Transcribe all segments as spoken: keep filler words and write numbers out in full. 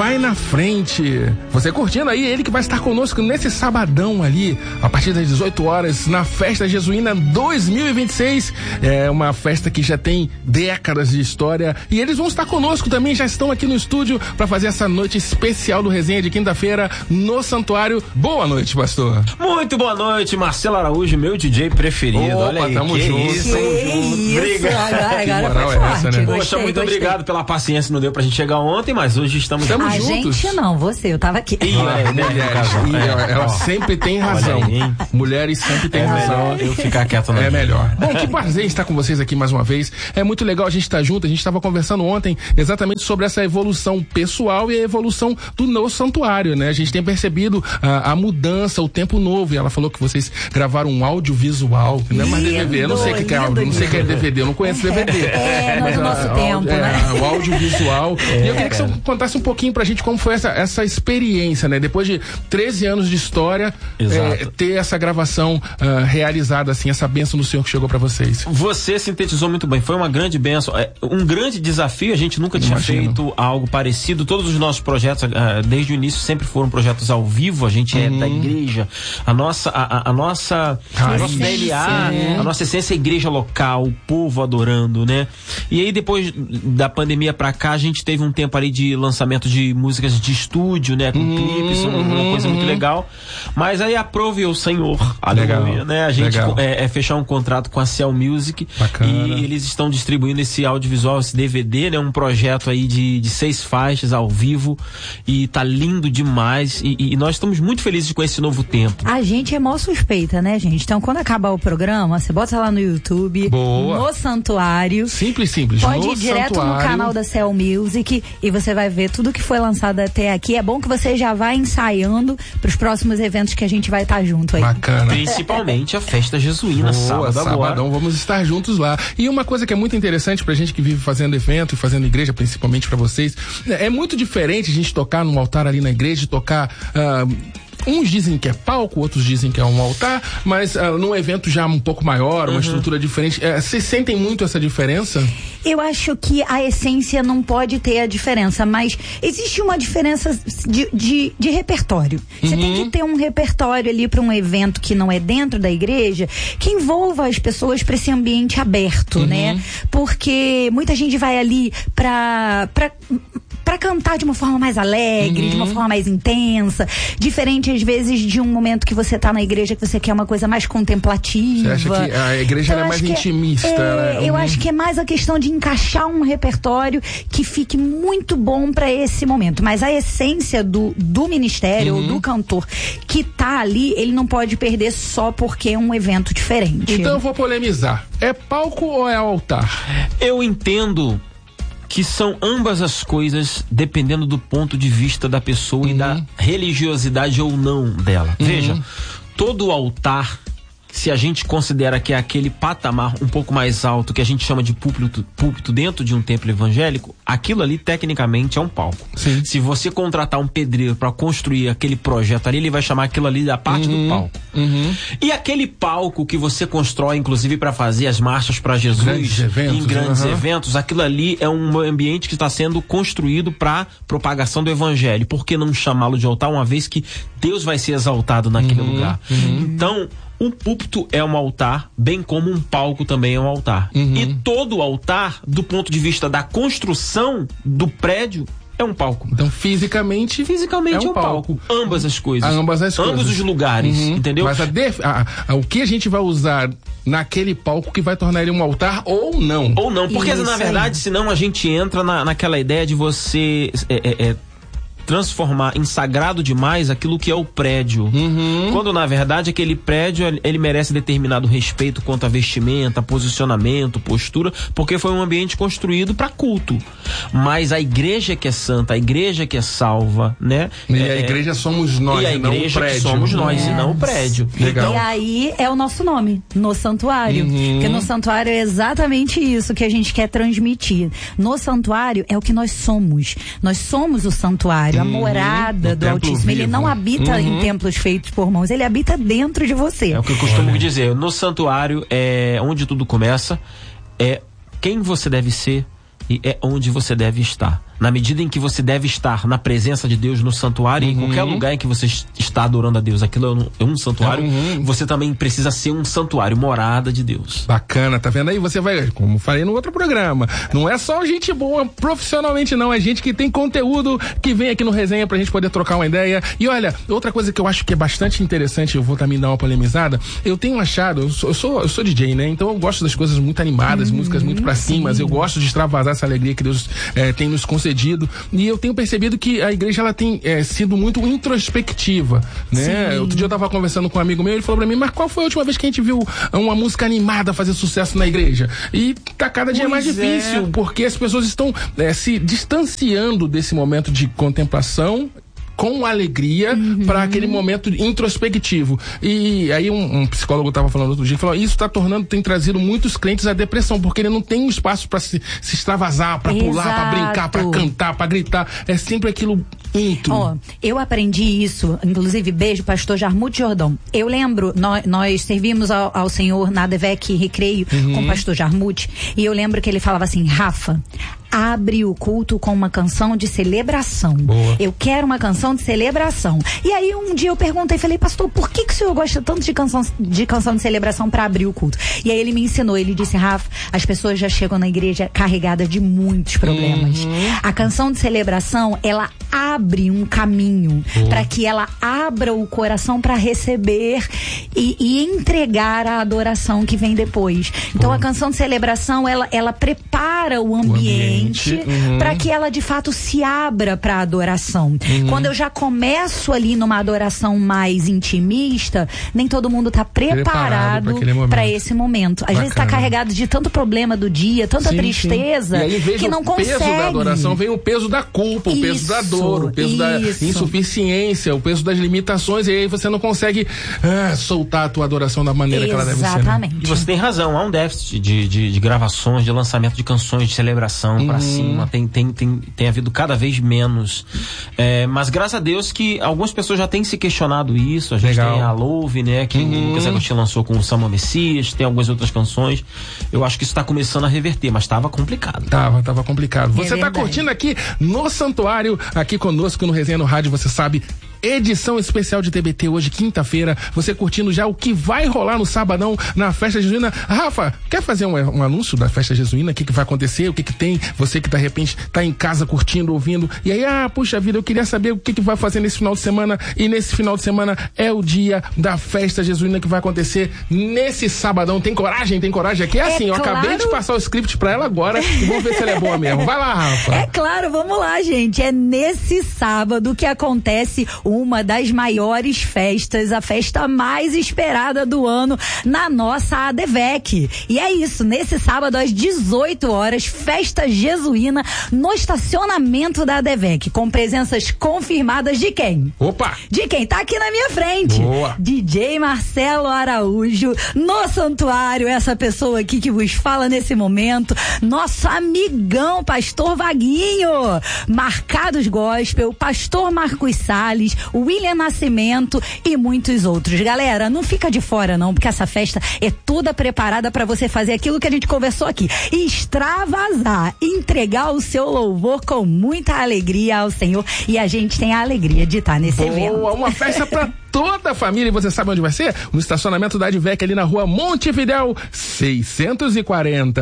vai na frente. Você curtindo aí, ele que vai estar conosco nesse sabadão ali, a partir das dezoito horas, na Festa Jesuína dois mil e vinte e seis. É uma festa que já tem décadas de história e eles vão estar conosco também, já estão aqui no estúdio para fazer essa noite especial do Resenha de quinta-feira no Santuário. Boa noite, pastor. Muito boa noite, Marcelo Araújo, meu D J preferido. Opa, olha aí, tamo que junto. Isso, isso, obrigado. Agora, agora moral foi é forte. essa, né? Gostei, Poxa, muito gostei. obrigado pela paciência, não deu pra gente chegar ontem, mas hoje estamos, Estamos A juntos. gente não, você, eu tava aqui. Ih, é, né, Mulheres, casal. e ela, ela sempre tem razão. Olha aí, hein? Mulheres sempre têm É razão. melhor eu ficar quieto na É minha. melhor. Bom, que prazer estar com vocês aqui mais uma vez. É muito legal a gente estar junto. A gente estava conversando ontem exatamente sobre essa evolução pessoal e a evolução do No Santuário, né? A gente tem percebido a, a mudança, o tempo novo. E ela falou que vocês gravaram um audiovisual, não é mais D V D. Eu não sei o que, que é áudio, não sei o que é D V D, eu não conheço D V D. É, não é do nosso a, tempo, é, né? O audiovisual. É, e eu queria que você contasse um pouquinho pra gente como foi essa, essa experiência, né? Depois de treze anos de história, é, ter essa gravação uh, realizada, assim, essa bênção do Senhor que chegou pra vocês. Você sintetizou muito bem, foi uma grande bênção, é, um grande desafio, a gente nunca tinha Imagino. feito algo parecido, todos os nossos projetos, uh, desde o início, sempre foram projetos ao vivo, a gente é Uhum. da igreja, a nossa, a, a, a nossa, Raiz. o nosso D N A, É. a nossa essência é a igreja local, o povo adorando, né? E aí depois da pandemia pra cá, a gente teve um tempo ali de lançamento de músicas de estúdio, né? Com Uhum, clipes, uma, uma uhum, coisa muito uhum. legal, mas aí aprove o Senhor, Legal, aleluia, né? A gente legal. é, é fechar um contrato com a Cell Music. Bacana. E eles estão distribuindo esse audiovisual, esse D V D, né? Um projeto aí de, de seis faixas ao vivo e tá lindo demais e, e nós estamos muito felizes com esse novo tempo. A gente é mó suspeita, né, gente? Então, quando acabar o programa, você bota lá no YouTube, Boa. no Santuário. Simples, simples. Pode no ir direto no Santuário. canal da Cell Music e você vai ver tudo que foi lançado até aqui. É bom que você já vá ensaiando pros próximos eventos que a gente vai estar junto aí. Bacana. Principalmente a festa jesuína, Boa, sábado agora. sabadão, vamos estar juntos lá. E uma coisa que é muito interessante pra gente que vive fazendo evento e fazendo igreja, principalmente pra vocês, é muito diferente a gente tocar num altar ali na igreja, de tocar... ah, uns dizem que é palco, outros dizem que é um altar, mas uh, num evento já um pouco maior, uma Uhum. estrutura diferente. Uh, vocês sentem muito essa diferença? Eu acho que a essência não pode ter a diferença, mas existe uma diferença de, de, de repertório. Você Uhum. tem que ter um repertório ali para um evento que não é dentro da igreja, que envolva as pessoas para esse ambiente aberto, Uhum. né? Porque muita gente vai ali para para para cantar de uma forma mais alegre, Uhum. de uma forma mais intensa, diferente às vezes de um momento que você tá na igreja que você quer uma coisa mais contemplativa. Você acha que a igreja Então, ela é eu mais acho que intimista? é, ela é eu um- acho que é mais a questão de encaixar um repertório que fique muito bom para esse momento. Mas a essência do, do ministério Uhum. ou do cantor que tá ali, ele não pode perder só porque é um evento diferente. Então eu vou polemizar. É palco ou é altar? Eu entendo que são ambas as coisas dependendo do ponto de vista da pessoa Uhum. e da religiosidade ou não dela. Uhum. Veja, todo altar, se a gente considera que é aquele patamar um pouco mais alto que a gente chama de púlpito, púlpito dentro de um templo evangélico, aquilo ali tecnicamente é um palco. Sim. Se você contratar um pedreiro para construir aquele projeto ali, ele vai chamar aquilo ali da parte Uhum. do palco. Uhum. E aquele palco que você constrói, inclusive para fazer as marchas para Jesus, Grandes eventos, em grandes uhum. eventos, aquilo ali é um ambiente que está sendo construído para propagação do evangelho. Por que não chamá-lo de altar, uma vez que Deus vai ser exaltado naquele Uhum, lugar? uhum. Então, um púlpito é um altar, bem como um palco também é um altar. Uhum. E todo altar, do ponto de vista da construção do prédio, é um palco. Então, fisicamente, Fisicamente é é um um palco. palco. Ambas as coisas. Ambas as Ambos coisas. os lugares, Uhum. entendeu? Mas a def- a- a- o que a gente vai usar naquele palco que vai tornar ele um altar ou não? Ou não, porque Isso na aí. verdade, senão a gente entra na, naquela ideia de você é, é, é, transformar em sagrado demais aquilo que é o prédio. Uhum. Quando na verdade aquele prédio ele merece determinado respeito quanto a vestimenta, posicionamento, postura, porque foi um ambiente construído para culto. Mas a igreja que é santa, a igreja que é salva, né? E É, a igreja somos nós, e a e não o igreja que prédio. somos nós É. e não o prédio. Legal. E aí é o nosso nome, No Santuário. Uhum. Porque no Santuário é exatamente isso que a gente quer transmitir. No Santuário é o que nós somos. Nós somos o Santuário, a morada O do templo Altíssimo. Ele vivo. não habita Uhum. em templos feitos por mãos, ele habita dentro de você. É o que eu costumo dizer. No santuário é onde tudo começa, é quem você deve ser e é onde você deve estar. Na medida em que você deve estar na presença de Deus no santuário, uhum. em qualquer lugar em que você está adorando a Deus, aquilo é um, é um santuário, uhum. você também precisa ser um santuário, morada de Deus. Bacana, tá vendo aí? Você vai, como falei no outro programa, não é só gente boa profissionalmente não, é gente que tem conteúdo, que vem aqui no Resenha pra gente poder trocar uma ideia. E olha, outra coisa que eu acho que é bastante interessante, eu vou também dar uma polemizada, eu tenho achado, eu sou, eu sou, eu sou D J, né? Então eu gosto das coisas muito animadas, uhum. músicas muito pra cima, eu gosto de extravasar essa alegria que Deus é, tem nos concedido. E eu tenho percebido que a igreja ela tem é, sido muito introspectiva, né? Sim. Outro dia eu tava conversando com um amigo meu, ele falou pra mim, mas qual foi a última vez que a gente viu uma música animada fazer sucesso na igreja? E tá cada dia pois mais difícil, é. porque as pessoas estão é, se distanciando desse momento de contemplação com alegria uhum. para aquele momento introspectivo. E aí um, um psicólogo estava falando outro dia, falou, isso está tornando, tem trazido muitos crentes à depressão, porque ele não tem um espaço para se, se extravasar, para pular, para brincar, para cantar, para gritar. É sempre aquilo intro. Ó, oh, eu aprendi isso, inclusive, beijo, pastor Jarmuth Jordão. Eu lembro, nós, nós servimos ao, ao Senhor na Advec Recreio uhum. com o pastor Jarmuth, e eu lembro que ele falava assim, Rafa, abre o culto com uma canção de celebração. Boa. Eu quero uma canção de celebração. E aí um dia eu perguntei, falei, pastor, por que que o senhor gosta tanto de canção de, canção de celebração para abrir o culto? E aí ele me ensinou, ele disse, Rafa, as pessoas já chegam na igreja carregadas de muitos problemas. Uhum. A canção de celebração, ela abre um caminho para que ela abra o coração para receber e, e entregar a adoração que vem depois. Então Boa. A canção de celebração, ela, ela prepara o ambiente, Uhum. para que ela de fato se abra para a adoração. Uhum. Quando eu já começo ali numa adoração mais intimista, nem todo mundo está preparado para esse momento. Às Bacana. vezes está carregado de tanto problema do dia, tanta sim, tristeza, sim. que não consegue. O peso da adoração vem o peso da culpa, isso, o peso da dor, o peso isso. da insuficiência, o peso das limitações, e aí você não consegue ah, soltar a tua adoração da maneira Exatamente. que ela deve ser. Né? E você tem razão, há um déficit de, de, de gravações, de lançamento de canções de celebração pra uhum. cima, tem, tem, tem, tem havido cada vez menos. É, mas graças a Deus que algumas pessoas já têm se questionado isso. A gente Legal. tem a Louve, né, que uhum. o Lucas Agostinho lançou com o Samba Messias, tem algumas outras canções. Eu acho que isso tá começando a reverter, mas tava complicado. Tava, tava complicado. Você é tá curtindo aqui no Santuário, aqui conosco no Resenha no Rádio, você sabe, edição especial de T B T hoje, quinta-feira, você curtindo já o que vai rolar no sabadão na Festa Jesuína. Rafa, quer fazer um, um anúncio da Festa Jesuína? O que que vai acontecer? O que que tem? Você que de repente tá em casa curtindo, ouvindo, e aí, ah, puxa vida, eu queria saber o que que vai fazer nesse final de semana, e nesse final de semana é o dia da Festa Jesuína que vai acontecer nesse sabadão. Tem coragem? Tem coragem aqui? É assim, é eu claro. acabei de passar o script pra ela agora e vamos ver se ela é boa mesmo. Vai lá, Rafa. É claro, vamos lá, gente. É nesse sábado que acontece uma das maiores festas, a festa mais esperada do ano na nossa A D V E C. E é isso, nesse sábado às dezoito horas, festa jesuína no estacionamento da A D V E C, com presenças confirmadas de quem? Opa! De quem tá aqui na minha frente. Boa. D J Marcelo Araújo, no Santuário, essa pessoa aqui que vos fala nesse momento, nosso amigão Pastor Vaguinho, Marcados Gospel, Pastor Marcos Salles, William Nascimento e muitos outros. Galera, não fica de fora não, porque essa festa é toda preparada para você fazer aquilo que a gente conversou aqui, extravasar, entregar o seu louvor com muita alegria ao Senhor, e a gente tem a alegria de estar nesse Boa, evento. Uma festa pra toda a família, e você sabe onde vai ser? No estacionamento da A D V E C, ali na rua Montevidéu seiscentos e quarenta.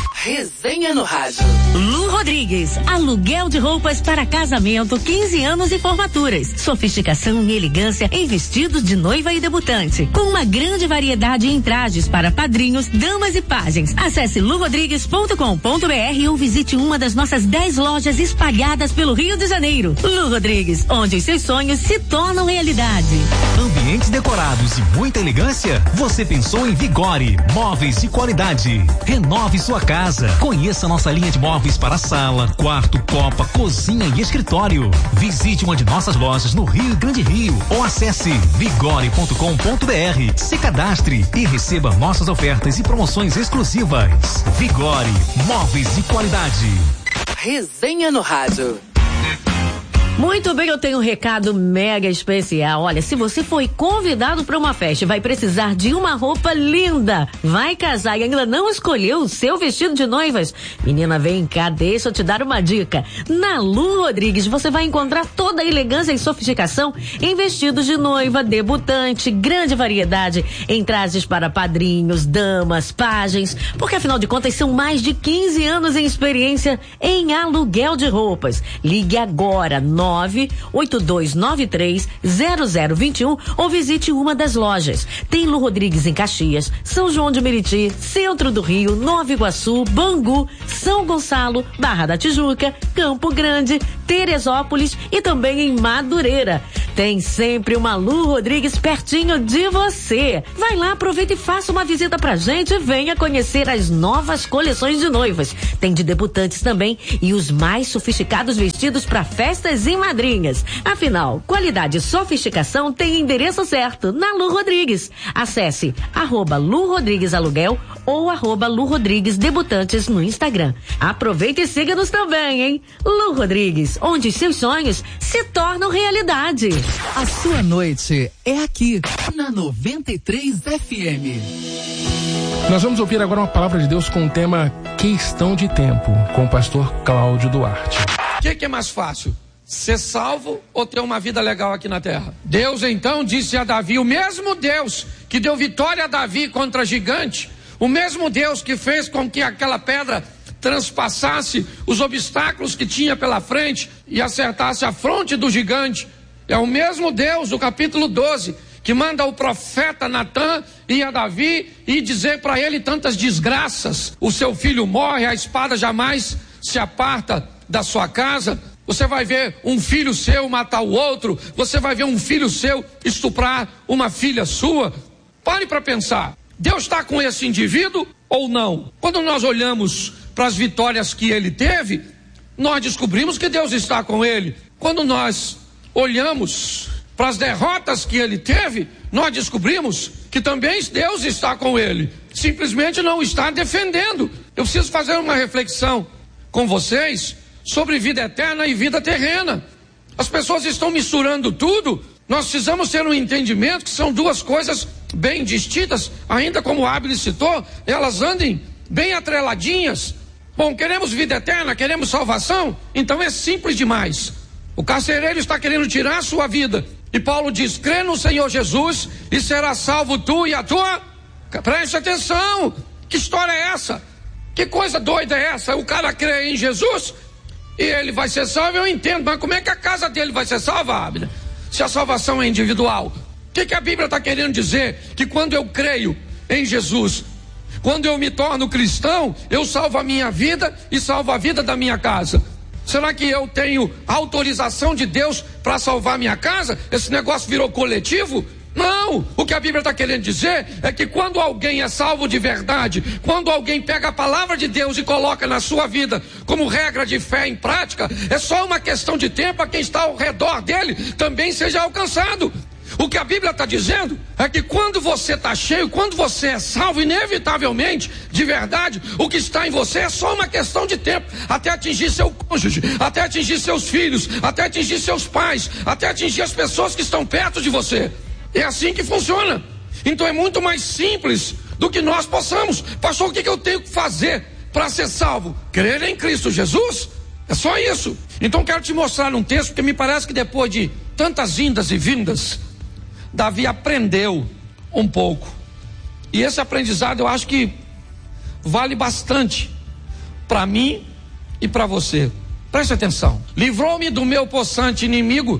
Resenha no Rádio. Lu Rodrigues, aluguel de roupas para casamento, quinze anos e formaturas. Sofisticação e elegância em vestidos de noiva e debutante. Com uma grande variedade em trajes para padrinhos, damas e pajens. Acesse lu rodrigues ponto com ponto br ou visite uma das nossas dez lojas espalhadas pelo Rio de Janeiro. Lu Rodrigues, onde os seus sonhos se tornam realidade. Ambientes decorados e muita elegância? Você pensou em Vigore, móveis de qualidade. Renove sua casa. Conheça nossa linha de móveis para sala, quarto, copa, cozinha e escritório. Visite uma de nossas lojas no Rio Grande Rio ou acesse vigore ponto com ponto br. Se cadastre e receba nossas ofertas e promoções exclusivas. Vigore, móveis de qualidade. Resenha no Rádio. Muito bem, eu tenho um recado mega especial. Olha, se você foi convidado para uma festa e vai precisar de uma roupa linda, vai casar e ainda não escolheu o seu vestido de noivas, menina, vem cá, deixa eu te dar uma dica. Na Lu Rodrigues você vai encontrar toda a elegância e sofisticação em vestidos de noiva, debutante, grande variedade em trajes para padrinhos, damas, pajens, porque afinal de contas são mais de quinze anos em experiência em aluguel de roupas. Ligue agora, nove oito dois nove três zero zero dois um ou visite uma das lojas. Tem Lu Rodrigues em Caxias, São João de Meriti, Centro do Rio, Nova Iguaçu, Bangu, São Gonçalo, Barra da Tijuca, Campo Grande, Teresópolis e também em Madureira. Tem sempre uma Lu Rodrigues pertinho de você. Vai lá, aproveita e faça uma visita pra gente e venha conhecer as novas coleções de noivas. Tem de debutantes também e os mais sofisticados vestidos para festas e madrinhas. Afinal, qualidade e sofisticação tem endereço certo na Lu Rodrigues. Acesse arroba Lu Rodrigues Aluguel ou arroba Lu Rodrigues Debutantes no Instagram. Aproveita e siga-nos também, hein? Lu Rodrigues, onde seus sonhos se tornam realidade. A sua noite é aqui, na noventa e três F M. Nós vamos ouvir agora uma palavra de Deus com o tema Questão de Tempo, com o pastor Cláudio Duarte. O que, que é mais fácil? Ser salvo ou ter uma vida legal aqui na terra? Deus então disse a Davi, o mesmo Deus que deu vitória a Davi contra gigante, o mesmo Deus que fez com que aquela pedra transpassasse os obstáculos que tinha pela frente e acertasse a fronte do gigante, é o mesmo Deus do capítulo doze que manda o profeta Natã ir a Davi e dizer para ele tantas desgraças. O seu filho morre, a espada jamais se aparta da sua casa. Você vai ver um filho seu matar o outro. Você vai ver um filho seu estuprar uma filha sua. Pare para pensar. Deus está com esse indivíduo ou não? Quando nós olhamos para as vitórias que ele teve, nós descobrimos que Deus está com ele. Quando nós olhamos para as derrotas que ele teve, nós descobrimos que também Deus está com ele. Simplesmente não está defendendo. Eu preciso fazer uma reflexão com vocês sobre vida eterna e vida terrena. As pessoas estão misturando tudo. Nós precisamos ter um entendimento que são duas coisas bem distintas, ainda como o Abel citou, elas andem bem atreladinhas. Bom, queremos vida eterna, queremos salvação, então é simples demais. O carcereiro está querendo tirar a sua vida. E Paulo diz, crê no Senhor Jesus e será salvo tu e a tua... Preste atenção, que história é essa? Que coisa doida é essa? O cara crê em Jesus e ele vai ser salvo, eu entendo, mas como é que a casa dele vai ser salva, Abner? Se a salvação é individual. O que, que a Bíblia está querendo dizer? Que quando eu creio em Jesus, quando eu me torno cristão, eu salvo a minha vida e salvo a vida da minha casa. Será que eu tenho autorização de Deus para salvar minha casa? Esse negócio virou coletivo? Não, o que a Bíblia está querendo dizer é que quando alguém é salvo de verdade, quando alguém pega a palavra de Deus e coloca na sua vida como regra de fé em prática, é só uma questão de tempo a quem está ao redor dele também seja alcançado. O que a Bíblia está dizendo é que quando você está cheio, quando você é salvo, inevitavelmente, de verdade, o que está em você é só uma questão de tempo, até atingir seu cônjuge, até atingir seus filhos, até atingir seus pais, até atingir as pessoas que estão perto de você. É assim que funciona. Então é muito mais simples do que nós possamos. Pastor, o que, que eu tenho que fazer para ser salvo? Crer em Cristo Jesus? É só isso. Então quero te mostrar um texto, porque me parece que depois de tantas indas e vindas, Davi aprendeu um pouco. E esse aprendizado eu acho que vale bastante para mim e para você. Preste atenção. Livrou-me do meu possante inimigo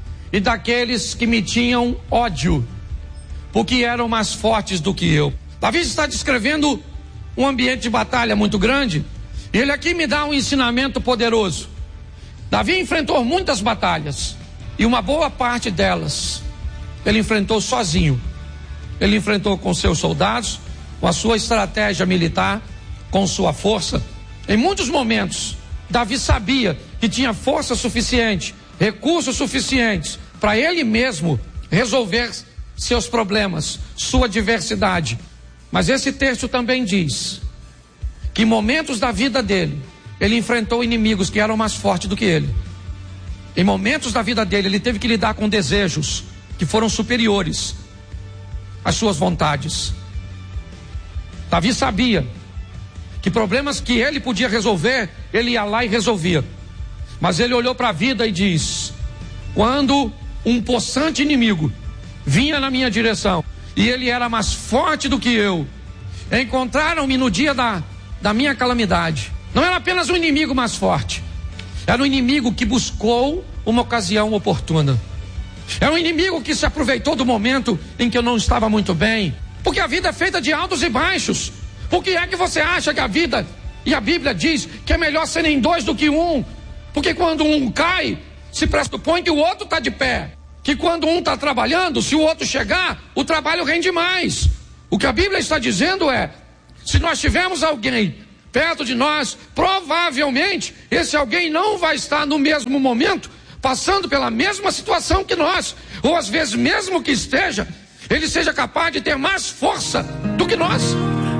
e daqueles que me tinham ódio, porque eram mais fortes do que eu. Davi está descrevendo um ambiente de batalha muito grande. E ele aqui me dá um ensinamento poderoso. Davi enfrentou muitas batalhas, e uma boa parte delas ele enfrentou sozinho. Ele enfrentou com seus soldados, com a sua estratégia militar, com sua força. Em muitos momentos, Davi sabia que tinha força suficiente, recursos suficientes para ele mesmo resolver seus problemas, sua adversidade. Mas esse texto também diz que em momentos da vida dele, ele enfrentou inimigos que eram mais fortes do que ele. Em momentos da vida dele, ele teve que lidar com desejos que foram superiores às suas vontades. Davi sabia que problemas que ele podia resolver, ele ia lá e resolvia. Mas ele olhou para a vida e diz: quando um possante inimigo vinha na minha direção, e ele era mais forte do que eu, encontraram-me no dia da, da minha calamidade. Não era apenas um inimigo mais forte, era um inimigo que buscou uma ocasião oportuna. Era um inimigo que se aproveitou do momento em que eu não estava muito bem. Porque a vida é feita de altos e baixos. Por que é que você acha que a vida, e a Bíblia diz que é melhor serem dois do que um? Porque quando um cai, se pressupõe que o outro está de pé. Que quando um está trabalhando, se o outro chegar, o trabalho rende mais. O que a Bíblia está dizendo é: se nós tivermos alguém perto de nós, provavelmente esse alguém não vai estar no mesmo momento, passando pela mesma situação que nós. Ou às vezes, mesmo que esteja, ele seja capaz de ter mais força do que nós.